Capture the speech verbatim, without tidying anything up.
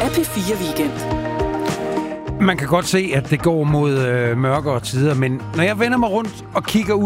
er P fire Weekend. Man kan godt se, at det går mod øh, mørkere tider, men når jeg vender mig rundt og kigger ud